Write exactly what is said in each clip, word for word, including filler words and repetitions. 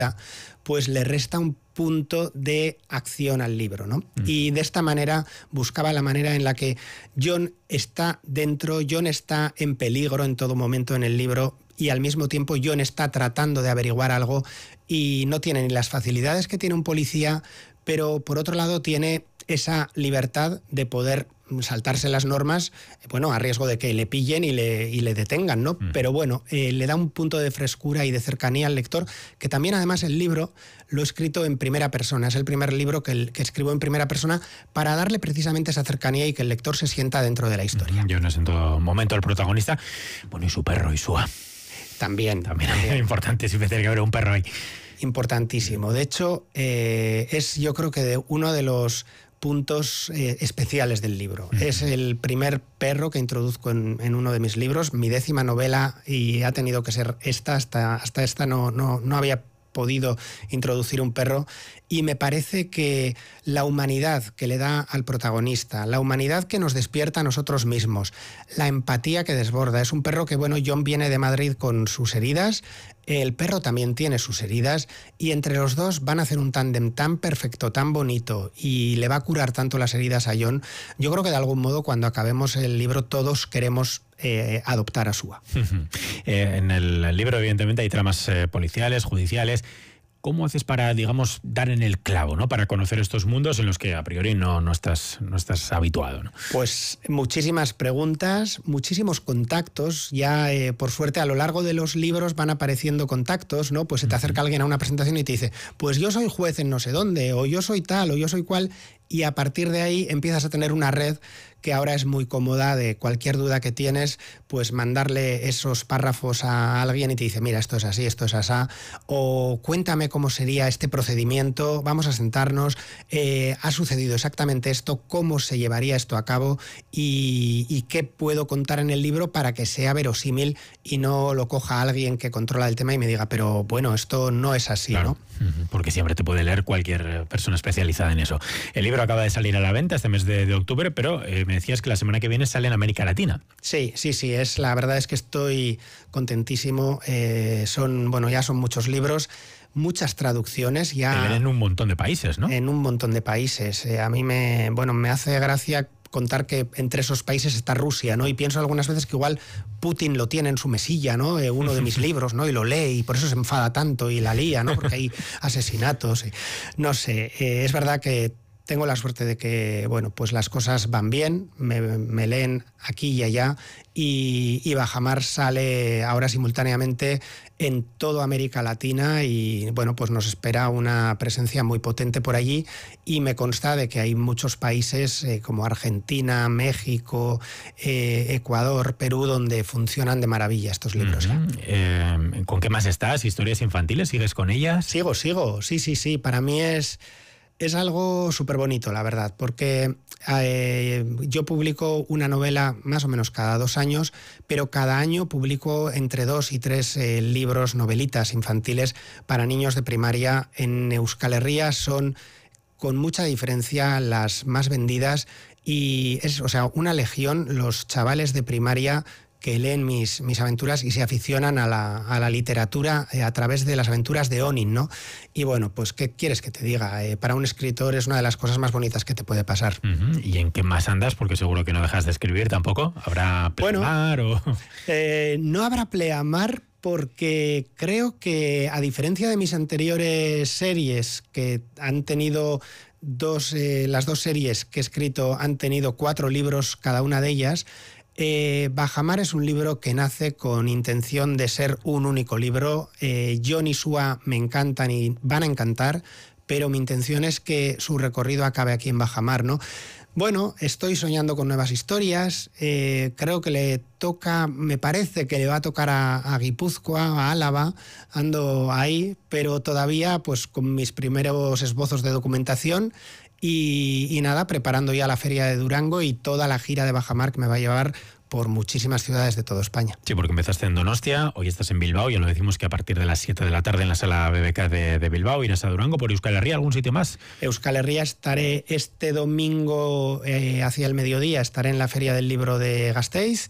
pues le resta un punto de acción al libro, ¿no? Mm. Y de esta manera buscaba la manera en la que John está dentro, John está en peligro en todo momento en el libro, y al mismo tiempo John está tratando de averiguar algo y no tiene ni las facilidades que tiene un policía, pero por otro lado tiene esa libertad de poder saltarse las normas, bueno, a riesgo de que le pillen y le, y le detengan, ¿no? Mm. Pero bueno, eh, le da un punto de frescura y de cercanía al lector, que también además el libro lo he escrito en primera persona. Es el primer libro que, el, que escribo en primera persona para darle precisamente esa cercanía y que el lector se sienta dentro de la historia. Yo no es en todo momento el protagonista, bueno, y su perro, Isua. También. También, también. Es importante, siempre tiene que haber un perro ahí. Importantísimo. De hecho, eh, es yo creo que de uno de los puntos eh, especiales del libro. Uh-huh. Es el primer perro que introduzco en, en uno de mis libros, mi décima novela, y ha tenido que ser esta, hasta, hasta esta no, no, no había podido introducir un perro, y me parece que la humanidad que le da al protagonista, la humanidad que nos despierta a nosotros mismos, la empatía que desborda. Es un perro que, bueno, John viene de Madrid con sus heridas, el perro también tiene sus heridas, y entre los dos van a hacer un tándem tan perfecto, tan bonito, y le va a curar tanto las heridas a John. Yo creo que de algún modo cuando acabemos el libro todos queremos eh, adoptar a Sua. eh, en el libro evidentemente hay tramas eh, policiales, judiciales. ¿Cómo haces para, digamos, dar en el clavo, ¿no? Para conocer estos mundos en los que a priori no, no, estás, no estás habituado, ¿no? Pues muchísimas preguntas, muchísimos contactos. Ya, eh, por suerte, a lo largo de los libros van apareciendo contactos, ¿no? Pues se te acerca alguien a una presentación y te dice, pues yo soy juez en no sé dónde, o yo soy tal, o yo soy cual, y a partir de ahí empiezas a tener una red que ahora es muy cómoda. De cualquier duda que tienes, pues mandarle esos párrafos a alguien y te dice, mira, esto es así, esto es asá, o cuéntame cómo sería este procedimiento, vamos a sentarnos, eh, ha sucedido exactamente esto, cómo se llevaría esto a cabo y, y qué puedo contar en el libro para que sea verosímil y no lo coja alguien que controla el tema y me diga, pero bueno, esto no es así, claro, ¿no? Porque siempre te puede leer cualquier persona especializada en eso. El libro acaba de salir a la venta este mes de, de octubre, pero eh, me decías que la semana que viene sale en América Latina. Sí, sí, sí, es, la verdad es que estoy contentísimo. Eh, son, bueno, ya son muchos libros, muchas traducciones. Ya en un montón de países, ¿no? En un montón de países. Eh, a mí me, bueno, me hace gracia contar que entre esos países está Rusia, ¿no? Y pienso algunas veces que igual Putin lo tiene en su mesilla, ¿no? Eh, uno de mis libros, ¿no? Y lo lee y por eso se enfada tanto y la lía, ¿no? Porque hay asesinatos. Y, no sé, eh, es verdad que tengo la suerte de que, bueno, pues las cosas van bien, me, me leen aquí y allá, y, y Bajamar sale ahora simultáneamente en toda América Latina y, bueno, pues nos espera una presencia muy potente por allí, y me consta de que hay muchos países eh, como Argentina, México, eh, Ecuador, Perú, donde funcionan de maravilla estos libros. Uh-huh. eh, ¿Con qué más estás? ¿Historias infantiles? ¿Sigues con ellas? Sigo, sigo, sí, sí, sí, para mí es... Es algo súper bonito, la verdad, porque eh, yo publico una novela más o menos cada dos años, pero cada año publico entre dos y tres eh, libros, novelitas infantiles para niños de primaria. En Euskal Herria son, con mucha diferencia, las más vendidas, y es, o sea, una legión los chavales de primaria que leen mis, mis aventuras y se aficionan a la, a la literatura eh, a través de las aventuras de Onin, ¿no? Y bueno, pues ¿qué quieres que te diga? Eh, para un escritor es una de las cosas más bonitas que te puede pasar. Uh-huh. ¿Y en qué más andas? Porque seguro que no dejas de escribir tampoco. ¿Habrá pleamar bueno, o...? Eh, no habrá pleamar, porque creo que, a diferencia de mis anteriores series, que han tenido dos, eh, las dos series que he escrito han tenido cuatro libros cada una de ellas, Eh, Bajamar es un libro que nace con intención de ser un único libro. Eh, John y Sua me encantan y van a encantar, pero mi intención es que su recorrido acabe aquí en Bajamar, ¿no? Bueno, estoy soñando con nuevas historias, eh, creo que le toca, me parece que le va a tocar a, a Guipúzcoa, a Álava, ando ahí, pero todavía pues con mis primeros esbozos de documentación. Y, y nada, preparando ya la feria de Durango y toda la gira de Bajamar, que me va a llevar por muchísimas ciudades de toda España. Sí, porque empezaste en Donostia, hoy estás en Bilbao, ya lo decimos que a partir de las siete de la tarde en la sala B B K de, de Bilbao, irás a Durango. ¿Por Euskal Herria algún sitio más? Euskal Herria estaré este domingo eh, hacia el mediodía, estaré en la Feria del Libro de Gasteiz.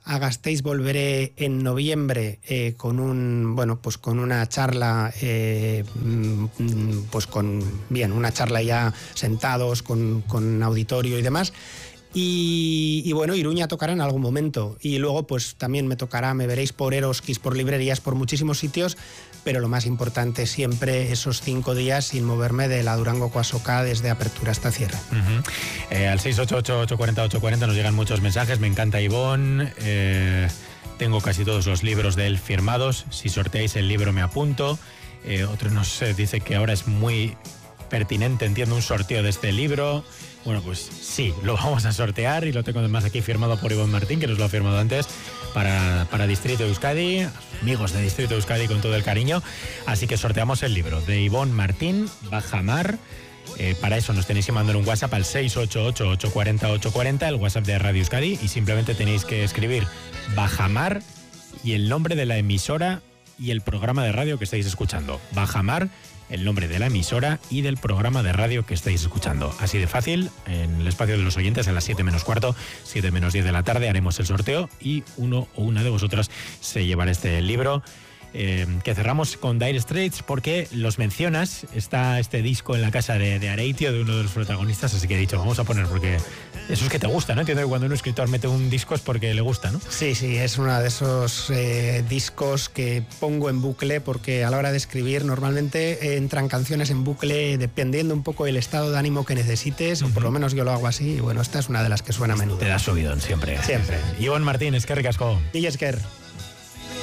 A Gasteiz volveré en noviembre eh, con un bueno pues con una charla eh, pues con bien una charla ya sentados con, con auditorio y demás. Y, y bueno, Iruña tocará en algún momento. Y luego pues también me tocará, me veréis por Eroskis, por librerías, por muchísimos sitios, pero lo más importante siempre esos cinco días sin moverme de la Durango Coasoca desde apertura hasta cierre. Uh-huh. eh, al seis ocho ocho, ocho cuatro cero, ocho cuatro cero nos llegan muchos mensajes. Me encanta Ivonne. Eh, tengo casi todos los libros de él firmados. Si sorteáis el libro me apunto. Eh, otro nos eh, dice que ahora es muy pertinente, entiendo, un sorteo de este libro. Bueno, pues sí, lo vamos a sortear y lo tengo además aquí firmado por Ivonne Martín, que nos lo ha firmado antes, para, para Distrito de Euskadi, amigos de Distrito de Euskadi con todo el cariño. Así que sorteamos el libro de Ivonne Martín, Bajamar. Eh, para eso nos tenéis que mandar un WhatsApp al seis ocho ocho, ocho cuatro cero, ocho cuatro cero, el WhatsApp de Radio Euskadi, y simplemente tenéis que escribir Bajamar y el nombre de la emisora y el programa de radio que estáis escuchando. Bajamar, el nombre de la emisora y del programa de radio que estáis escuchando. Así de fácil, en el espacio de los oyentes, a las siete menos cuarto, siete menos diez de la tarde, haremos el sorteo y uno o una de vosotras se llevará este libro. Eh, que cerramos con Dire Straits porque los mencionas, está este disco en la casa de, de Areitio, de uno de los protagonistas, así que he dicho, vamos a poner porque eso es que te gusta, ¿no? Entiendo que cuando un escritor mete un disco es porque le gusta, ¿no? Sí, sí, es uno de esos eh, discos que pongo en bucle porque a la hora de escribir normalmente entran canciones en bucle dependiendo un poco del estado de ánimo que necesites, uh-huh. o por lo menos yo lo hago así, y bueno, esta es una de las que suena a menudo. Te da subidón siempre. Siempre. Ivonne Martín, eskerrik asko. Y Esker.